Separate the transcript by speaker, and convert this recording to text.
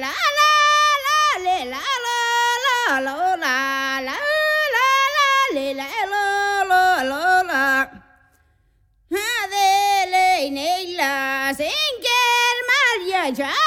Speaker 1: la la le la la la la la la le la la la la ha de le ne la sen ker maria cha